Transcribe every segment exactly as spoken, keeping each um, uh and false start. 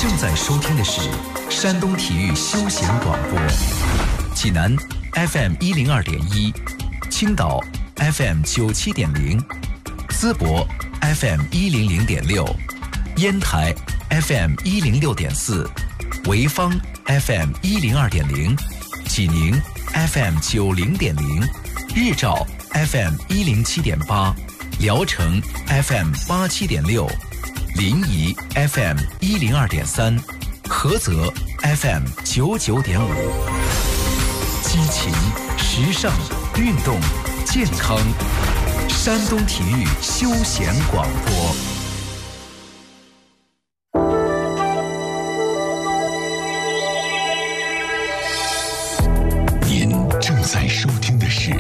正在收听的是山东体育休闲广播，济南 F M 一零二点一，青岛 F M 九七点零，淄博 F M 一零零点六，烟台 F M 一零六点四，潍坊 F M 一零二点零，济宁 F M 九零点零，日照 F M 一零七点八，聊城 F M 八七点六，临沂 F M 一零二点三，菏泽 F M 九九点五，激情、时尚、运动、健康，山东体育休闲广播。 您正在收听的是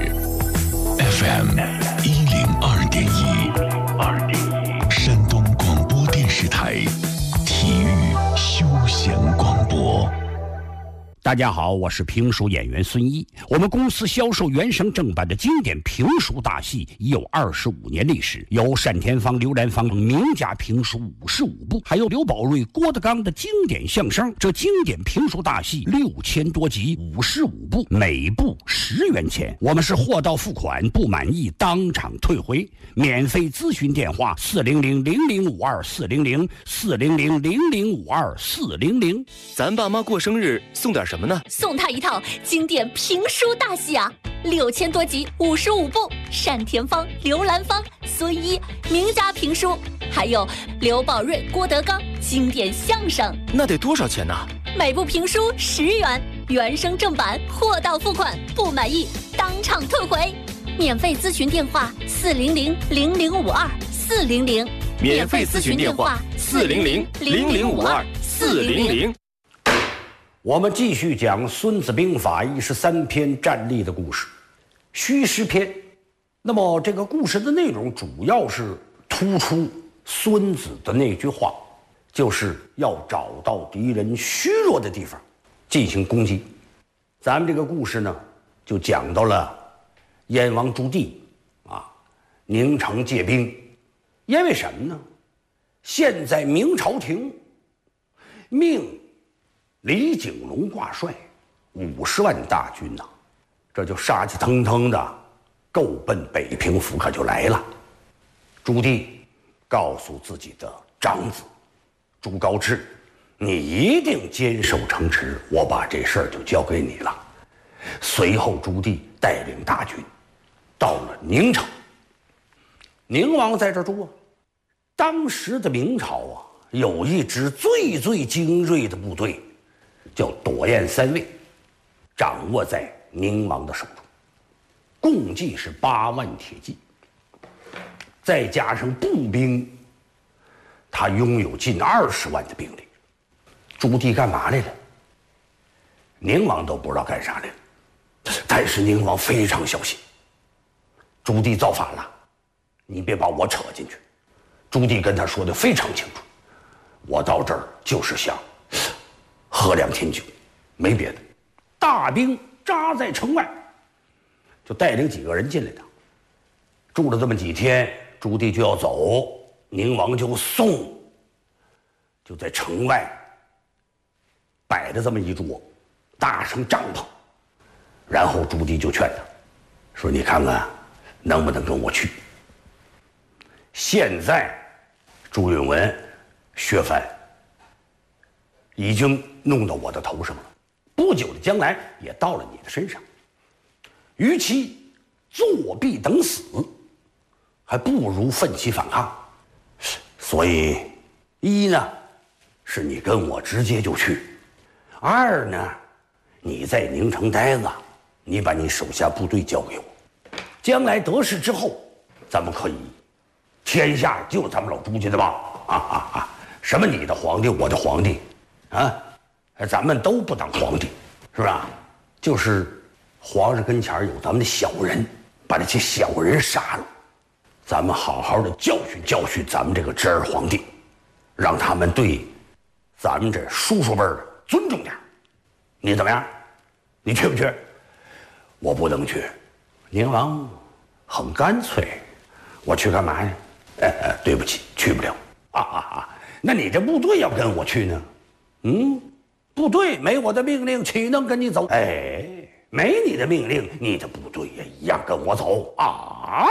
F M 一零二点一，山东广播电视台体育休闲广播。 大家好，我是评书演员孙一。我们公司销售原声正版的经典评书大戏已有二十五年历史，有单田芳、刘兰芳等名家评书五十五部，还有刘宝瑞、郭德纲的经典相声。这经典评书大戏六千多集，五十五部，每部十元钱。我们是货到付款，不满意当场退回。免费咨询电话：四零零零零五二四零零四零零零零五二四零零。 咱爸妈过生日送点什么呢？ 送他一套经典评书大戏啊，六千多集，五十五部，单田芳、刘兰芳、孙一名家评书，还有刘宝瑞、郭德纲经典相声。 那得多少钱呢？ 每部评书十元，原声正版，货到付款，不满意当场退回。免费咨询电话：四零零零零五二四零零。 免费咨询电话：四零零零零五二四零零。 我们继续讲《孙子兵法》一十三篇战例的故事，虚实篇。那么这个故事的内容主要是突出孙子的那句话，就是要找到敌人虚弱的地方进行攻击。咱们这个故事呢，就讲到了燕王朱棣啊，宁城借兵。因为什么呢？现在明朝廷命李景龙挂帅五十万大军呐、啊，这就杀气腾腾的够奔北平府可就来了。朱棣告诉自己的长子朱高炽：“你一定坚守城池，我把这事儿就交给你了。”随后，朱棣带领大军到了宁城。宁王在这住啊。当时的明朝啊，有一支最最精锐的部队，叫朵雁三卫，掌握在宁王的手中，共计是八万铁骑，再加上步兵，他拥有近二十万的兵力。朱棣干嘛来了？宁王都不知道干啥来了，但是宁王非常小心。朱棣造反了，你别把我扯进去。朱棣跟他说的非常清楚，我到这儿就是想喝两天酒，没别的。大兵扎在城外，就带领几个人进来的。住了这么几天，朱棣就要走，宁王就送，就在城外摆着这么一桌，搭上帐篷，然后朱棣就劝他说：“你看看能不能跟我去？”现在朱允文、薛藩已经弄到我的头上了，不久的将来也到了你的身上。与其作弊等死，还不如奋起反抗。所以，一呢，是你跟我直接就去；二呢，你在宁城待着，你把你手下部队交给我，将来得势之后，咱们可以天下就咱们老朱家的吧。啊啊啊！什么你的皇帝，我的皇帝，啊，咱们都不当皇帝，是吧？就是皇上跟前有咱们的小人，把这些小人杀了，咱们好好的教训教训咱们这个侄儿皇帝，让他们对咱们这叔叔辈儿的尊重点。你怎么样？你去不去？我不能去。宁王很干脆，我去干嘛呢？哎哎，对不起，去不了。啊啊啊！那你这部队要跟我去呢？ 嗯，部队没我的命令，岂能跟你走？哎，没你的命令，你的部队也一样跟我走啊！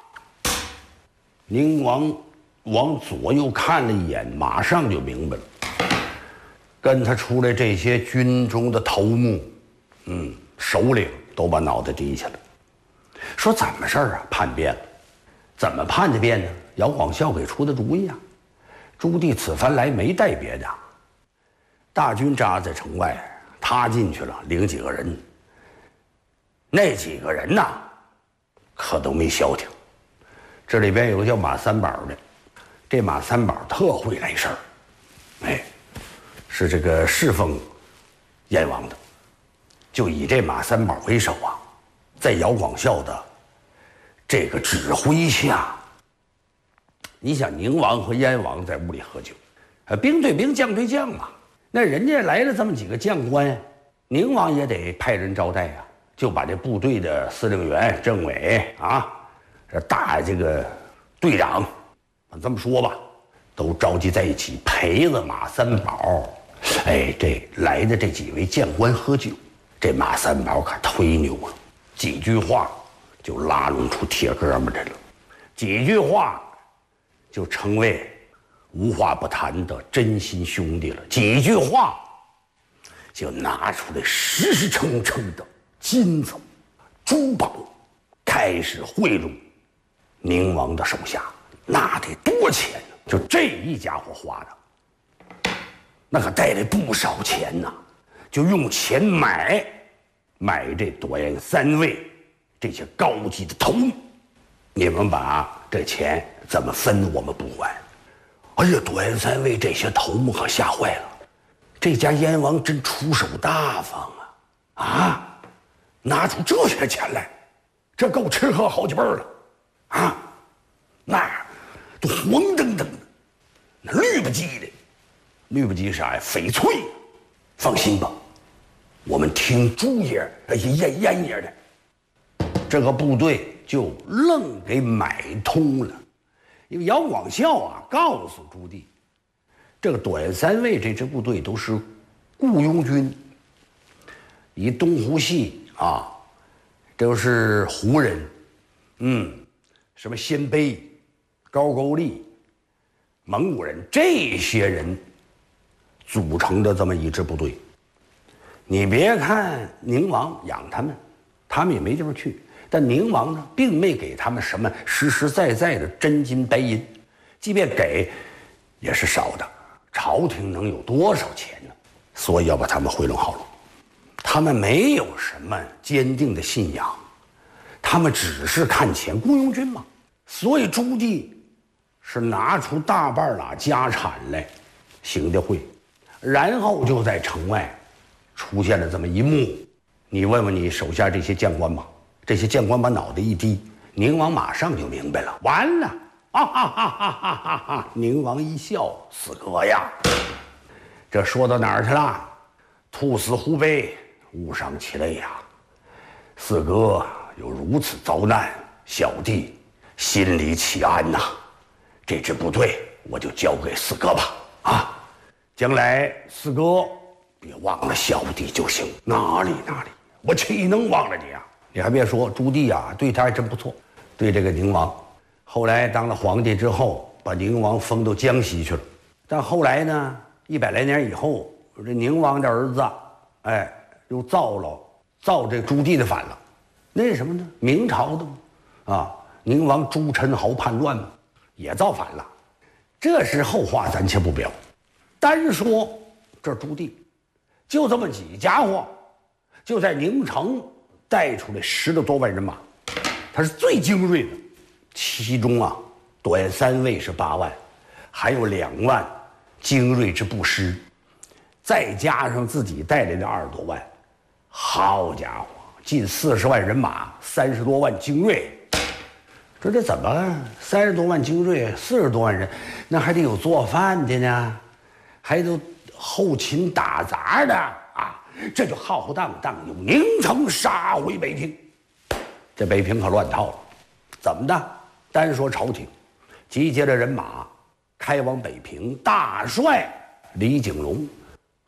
宁王往左右看了一眼，马上就明白了。跟他出来这些军中的头目，嗯，首领都把脑袋低下了，说怎么事儿啊？叛变了，怎么叛的变呢？姚广孝给出的主意啊！朱棣此番来没带别的，大军扎在城外，他进去了，领几个人。那几个人呐，可都没消停。这里边有个叫马三宝的，这马三宝特会来事儿，哎。是这个侍奉燕王的，就以这马三宝为首啊，在姚广孝的这个指挥下，你想宁王和燕王在屋里喝酒，呃，兵对兵，将对将嘛。那人家来了这么几个将官，宁王也得派人招待呀、啊，就把这部队的司令员、政委啊，这大这个队长，这么说吧，都召集在一起，陪着马三宝。哎，这来的这几位将官喝酒，这马三宝可忒牛了，几句话就拉拢出铁哥们来了，几句话就成为无话不谈的真心兄弟了，几句话就拿出来实实诚诚的金子、珠宝，开始贿赂宁王的手下，那得多钱呢？就这一家伙花的。那可带来不少钱呐，就用钱买，买这朵颜三位这些高级的头目。你们把这钱怎么分，我们不管。哎呀，朵颜三位这些头目可吓坏了，这家燕王真出手大方啊！啊，拿出这些钱来，这够吃喝好几辈了啊！那都黄澄澄的，那绿不唧的。绿不唧啥呀？翡翠。放心吧，我们听朱爷、燕燕爷的。这个部队就愣给买通了，因为姚广孝啊告诉朱棣，这个朵颜三位这支部队都是雇佣军，以东湖系啊，都是胡人，嗯，什么鲜卑、高句丽、蒙古人这些人组成的这么一支部队。你别看宁王养他们，他们也没地方去，但宁王呢，并没给他们什么实实在在的真金白银，即便给，也是少的。朝廷能有多少钱呢？所以要把他们贿赂好了。他们没有什么坚定的信仰，他们只是看钱，雇佣军嘛。所以朱棣是拿出大半拉家产来行的贿。然后就在城外出现了这么一幕，你问问你手下这些将官吧，这些将官把脑袋一低，宁王马上就明白了，完了，啊哈哈哈哈哈哈！宁王一笑，四哥呀，这说到哪儿去了？兔死狐悲，误伤其类呀！四哥有如此遭难，小弟心里岂安呐？这支部队我就交给四哥吧，啊！将来四哥别忘了小弟就行。哪里哪里，我岂能忘了你啊！你还别说，朱棣啊对他还真不错，对这个宁王。后来当了皇帝之后，把宁王封到江西去了。但后来呢，一百来年以后，这宁王的儿子，哎，又造了造这朱棣的反了。那是什么呢？明朝的嘛，啊，宁王朱宸濠叛乱嘛，也造反了。这是后话，咱且不表。单说这朱棣，就这么几家伙，就在宁城带出来十了多万人马，他是最精锐的。其中啊，朵颜三位是八万，还有两万精锐之部师，再加上自己带来的二十多万，好家伙，近四十万人马，三十多万精锐。这这怎么三十多万精锐，四十多万人，那还得有做饭的呢。还都后勤打杂的啊，这就浩浩荡荡由宁城杀回北平，这北平可乱套了。怎么的？单说朝廷，集结了人马，开往北平，大帅李景隆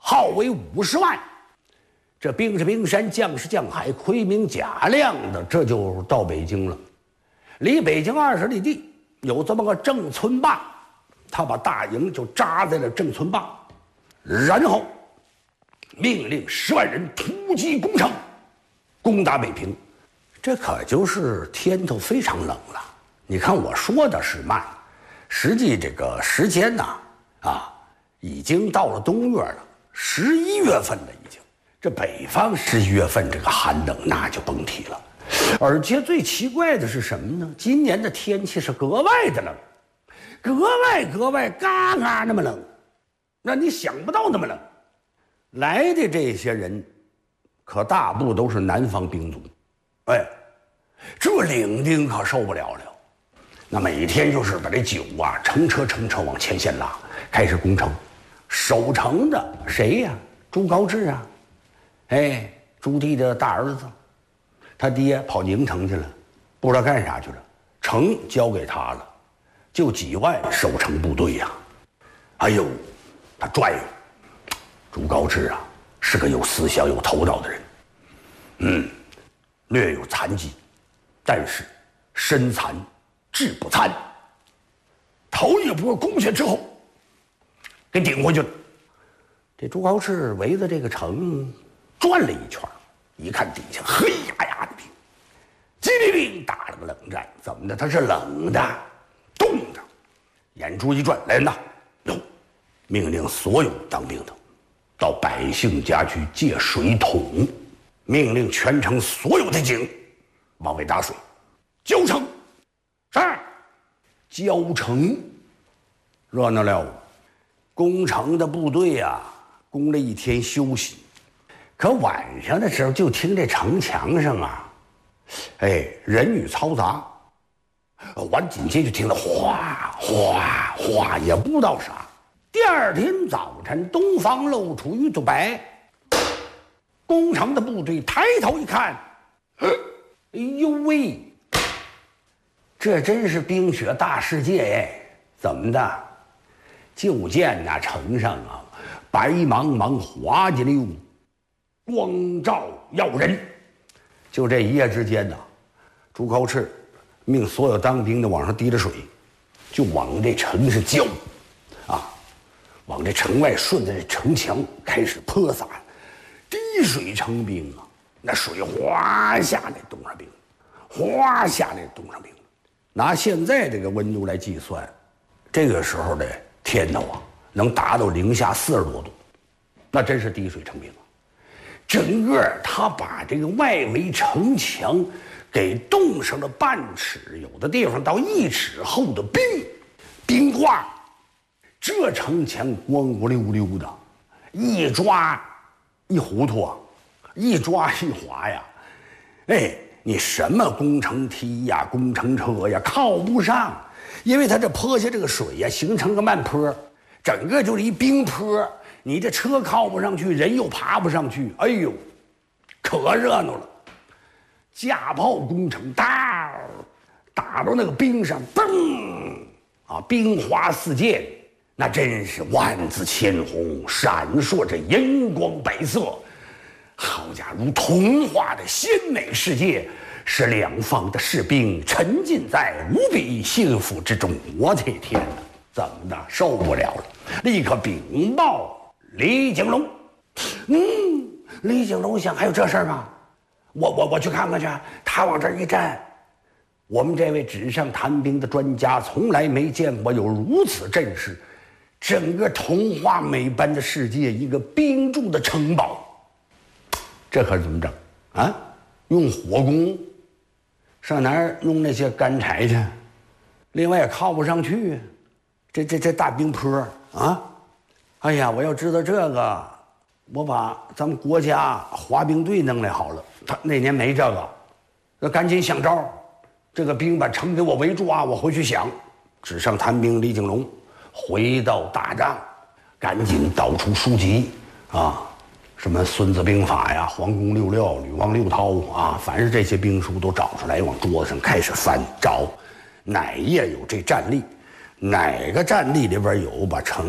号为五十万。这兵是兵山，将是将海，盔明甲亮的，这就到北京了。离北京二十里地有这么个郑村坝，他把大营就扎在了郑村坝，然后命令十万人突击攻城，攻打北平。这可就是天头非常冷了。你看我说的是慢，实际这个时间呢，啊，已经到了冬月了，十一月份了已经。这北方十一月份这个寒冷那就甭提了。而且最奇怪的是什么呢？今年的天气是格外的冷，格外格外嘎嘎那么冷，那你想不到那么冷。来的这些人可大部都是南方兵卒，哎，这领兵可受不了了。那每天就是把这酒啊乘车乘车往前线拉，开始攻城。守城的谁呀？朱高炽啊，哎，朱棣的大儿子，他爹跑宁城去了，不知道干啥去了，城交给他了，就几万守城部队呀。哎呦，他拽呀！朱高炽啊，是个有思想、有头脑的人，嗯，略有残疾，但是身残志不残。头一波攻下之后，给顶回去了。这朱高炽围着这个城转了一圈，一看底下黑压压的兵，叽里里打了个冷战。怎么的？他是冷的，冻的。眼珠一转，来人呐，哟，命令所有当兵的到百姓家去借水桶，命令全城所有的井往外打水，浇城。是，浇城，热闹了。攻城的部队呀、啊，攻了一天休息，可晚上的时候就听这城墙上啊，哎，人语嘈杂，完紧接着就听到哗哗哗，也不知道啥。第二天早晨，东方露出玉兔白，攻城的部队抬头一看，哎呦喂，这真是冰雪大世界哎！怎么的？就见那城上啊，白茫茫滑稽溜，光照耀人。就这一夜之间呢，朱高炽命所有当兵的往上提着水，就往这城上浇，啊，往这城外顺着这城墙开始泼洒，滴水成冰啊！那水哗下来冻上冰，哗下来冻上冰。拿现在这个温度来计算，这个时候的天头啊，能达到零下四十多度，那真是滴水成冰啊！整个他把这个外围城墙给冻上了半尺，有的地方到一尺厚的冰冰块，这城墙光光溜溜的，一抓一糊涂啊，一抓一滑呀，哎，你什么工程梯呀、工程车呀靠不上。因为它这坡下这个水呀，形成个慢坡，整个就是一冰坡，你这车靠不上去，人又爬不上去，哎呦，可热闹了。架炮攻城，打打到那个冰上，嘣啊，冰花四溅，那真是万紫千红，闪烁着银光百色，好家伙，如童话的鲜美世界。使两方的士兵沉浸在无比幸福之中。我的天哪，怎么的？受不了了！立刻禀报李景龙。嗯，李景龙想还有这事儿吗？我我我去看看去。他往这儿一站，我们这位纸上谈兵的专家从来没见过有如此阵势，整个童话美般的世界，一个冰筑的城堡，这可是怎么整啊？用火攻？上哪儿弄那些干柴去？另外也靠不上去，这这这大冰坡啊！哎呀，我要知道这个，我把咱们国家滑冰队弄来好了。他那年没这个，那赶紧想招。这个兵把城给我围住啊！我回去想。纸上谈兵李景龙回到大帐，赶紧导出书籍啊。什么《孙子兵法》呀，《黄公六料》《吕王六韬》啊，凡是这些兵书都找出来，往桌子上开始翻，找哪页有这战例，哪个战例里边有把城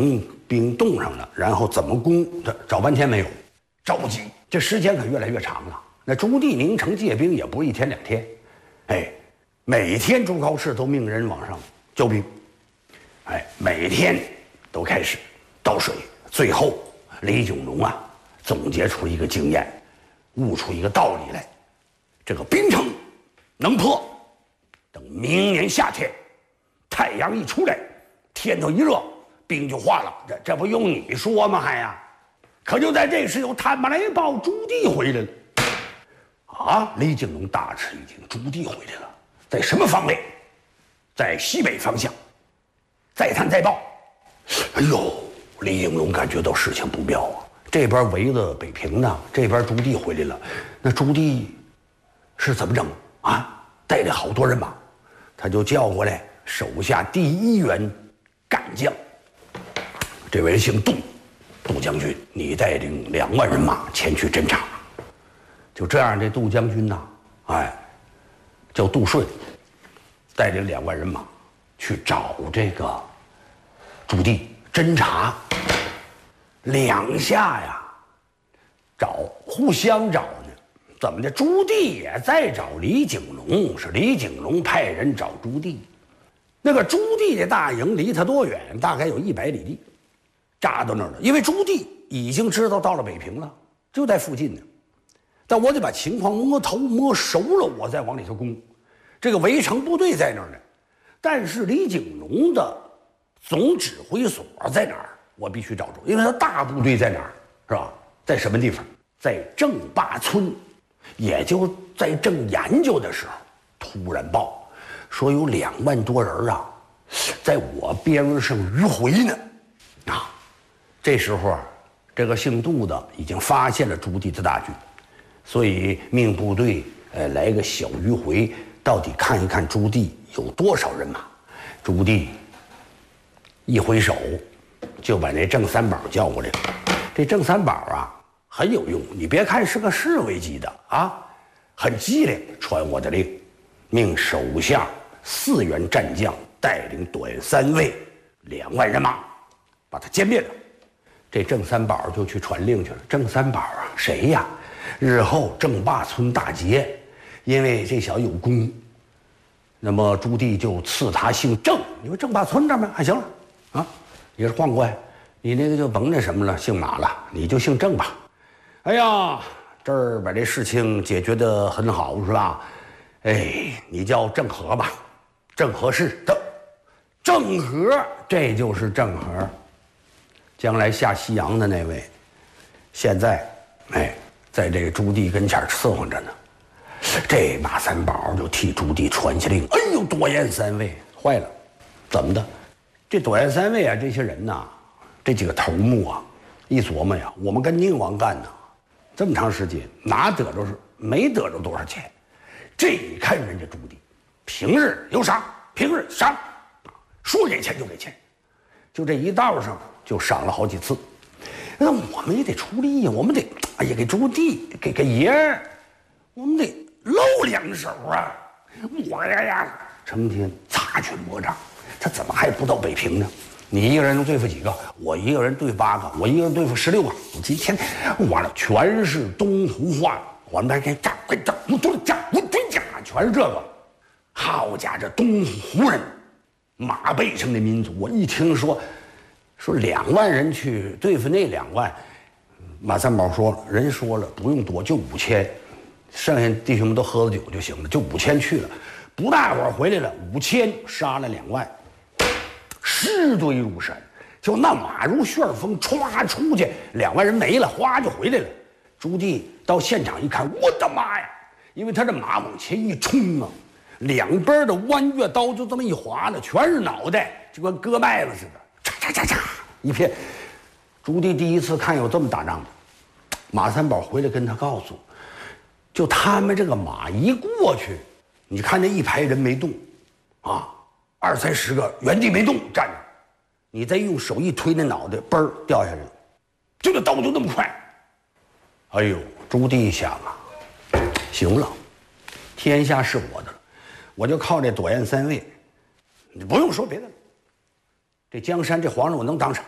兵冻上了，然后怎么攻？他找半天没有，着急，这时间可越来越长了。那朱棣宁城借兵也不是一天两天，哎，每天朱高炽都命人往上交兵，哎，每天都开始倒水。最后，李景龙啊，总结出一个经验，悟出一个道理来：这个兵城能破，等明年夏天，太阳一出来，天头一热，兵就化了。这这不用你说吗？还呀？可就在这时，有探马来报朱棣回来了。啊！李景龙大吃一惊，朱棣回来了，在什么方位？在西北方向。再探再报。哎呦！李景龙感觉到事情不妙啊！这边围着北平呢，这边朱棣回来了，那朱棣是怎么整啊？带着好多人马，他就叫过来手下第一员干将，这位人姓杜，杜将军，你带领两万人马前去侦察。就这样，这杜将军呐，哎，叫杜顺，带领两万人马去找这个朱棣。侦查两下呀，找互相找呢，怎么的？朱棣也在找李景龙，是李景龙派人找朱棣。那个朱棣的大营离他多远？大概有一百里地，扎到那儿了。因为朱棣已经知道到了北平了，就在附近呢。但我得把情况摸头摸熟了，我再往里头攻。这个围城部队在那儿呢，但是李景龙的总指挥所在哪儿？我必须找出，因为他大部队在哪儿，是吧？在什么地方？在郑坝村，也就在正研究的时候，突然报说有两万多人啊，在我边上迂回呢。啊，这时候啊，这个姓杜的已经发现了朱棣的大军，所以命部队呃来个小迂回，到底看一看朱棣有多少人马。朱棣一挥手，就把那郑三宝叫过来了。这郑三宝啊，很有用。你别看是个侍卫级的啊，很机灵，传我的令，命手下四员战将带领短三卫两万人马，把他歼灭了。这郑三宝就去传令去了。郑三宝啊，谁呀？日后郑坝村大捷，因为这小子有功，那么朱棣就赐他姓郑。你说郑坝村这边还行了。啊，也是宦官，你那个就甭那什么了，姓马了，你就姓郑吧。哎呀，这儿把这事情解决得很好，是吧？哎，你叫郑和吧，郑和是的，郑和，这就是郑和，将来下西洋的那位，现在，哎，在这个朱棣跟前伺候着呢。这马三宝就替朱棣传下令，哎呦，朵颜三位坏了，怎么的？这朵颜三位啊，这些人呐，这几个头目啊，一琢磨呀，我们跟宁王干呢，这么长时间，哪得着是没得着多少钱？这一看人家朱棣，平日有赏，平日赏，说给钱就给钱，就这一道上就赏了好几次。那我们也得出力呀，我们得，哎呀，给朱棣，给给爷儿，我们得露两手啊！我呀呀，成天擦拳魔掌。他怎么还不到北平呢？你一个人能对付几个？我一个人对付八个，我一个人对付十六个。我今天完了，全是东湖话，我们这炸快炸，我多炸，我对炸，全是这个。好家伙，这东湖人，马背上的民族，我一听说说两万人去对付那两万，马三宝说人说了不用多，就五千，剩下弟兄们都喝了酒就行了，就五千去了。不大会儿回来了，五千杀了两万。尸堆如山，就那马如旋风，歘出去，两万人没了，哗就回来了。朱棣到现场一看，我的妈呀！因为他这马往前一冲啊，两边的弯月刀就这么一划呢，全是脑袋，就跟割麦子似的，嚓嚓嚓嚓一片。朱棣第一次看有这么打仗的，马三宝回来跟他告诉，就他们这个马一过去，你看那一排人没动，啊。二三十个原地没动站着，你再用手一推，那脑袋嘣儿掉下来了，就这刀就那么快。哎呦，朱棣一想啊，行了，天下是我的了，我就靠这朵颜三位，你不用说别的了，这江山这皇上我能当上，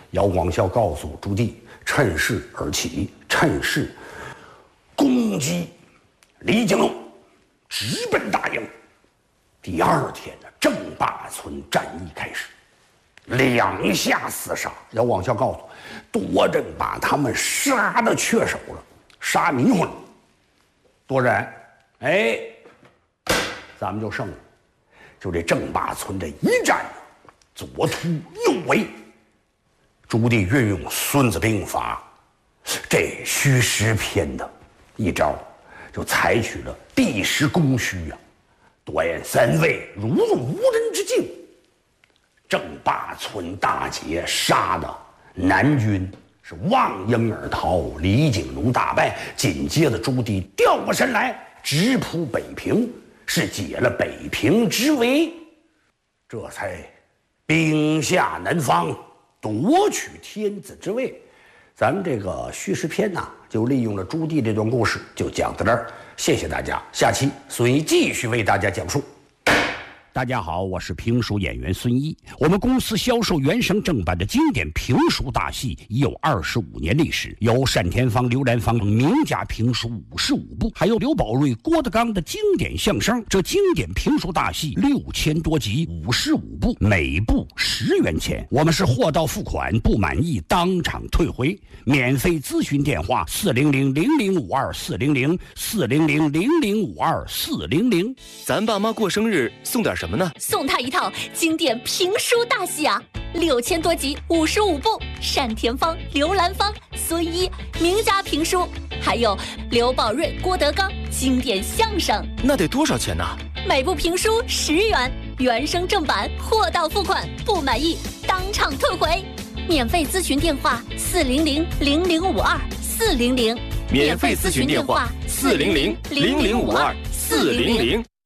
姚广孝告诉朱棣，趁势而起，趁势攻击李景隆，直奔大营。第二天呢，郑坝村战役开始，两下厮杀。姚广孝告诉多珍把他们杀得缺手了，杀迷糊了。多珍，哎，咱们就胜了。就这郑坝村这一战，左突右围。朱棣运用《孙子兵法》这虚实篇的一招，就采取了避实攻虚啊，多言三位如入无人之境。郑坝村大捷，杀的南军是望缨而逃，李景隆大败。紧接着朱棣调过身来，直扑北平，是解了北平之围，这才兵下南方，夺取天子之位。咱们这个叙事篇呐、啊，就利用了朱棣这段故事，就讲到这儿。谢谢大家，下期孙一继续为大家讲述。大家好，我是评书演员孙一。我们公司销售原声正版的经典评书大戏已有二十五年历史，有单田芳、刘兰芳名家评书五十五部，还有刘宝瑞、郭德纲的经典相声。这经典评书大戏六千多集，五十五部，每部十元钱。我们是货到付款，不满意当场退回。免费咨询电话：四零零零零五二四零零四零零零零五二四零零。 咱爸妈过生日送点什么呢？ 送他一套经典评书大戏啊，六千多集，五十五部，单田芳、刘兰芳、孙一名家评书，还有刘宝瑞、郭德纲经典相声。 那得多少钱呢？ 每部评书十元，原声正版，货到付款，不满意当场退回。免费咨询电话：四零零零零五二四零零。 免费咨询电话：四零零零零五二四零零。